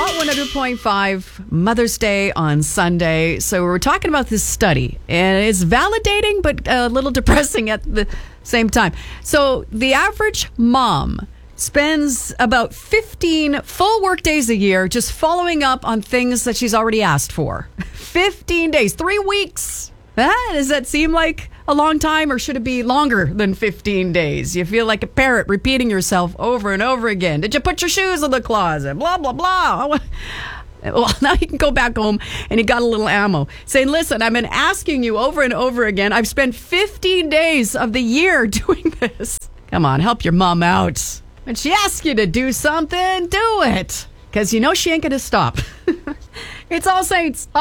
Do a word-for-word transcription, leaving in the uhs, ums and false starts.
Hot one hundred point five, Mother's Day on Sunday. So we're talking about this study, and it's validating, but a little depressing at the same time. So the average mom spends about fifteen full work days a year just following up on things that she's already asked for. fifteen days, three weeks. Ah, does that seem like a long time, or should it be longer than fifteen days? You feel like a parrot repeating yourself over and over again. Did you put your shoes in the closet? Blah, blah, blah. Well, now you can go back home and you got a little ammo. Saying, listen, I've been asking you over and over again. I've spent fifteen days of the year doing this. Come on, help your mom out. When she asks you to do something, do it. Because you know she ain't going to stop. It's All Saints.